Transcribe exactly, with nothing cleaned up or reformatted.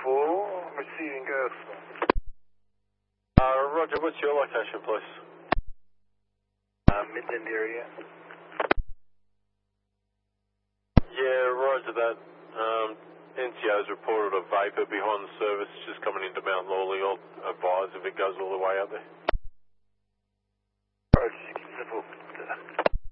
four, receiving go. Uh, Roger, what's your location, please? Uh, Midland area. Yeah, roger that. Um, N C O's reported a vapour behind the service just coming into Mount Lawley. I'll advise if it goes all the way out there. Roger, simple.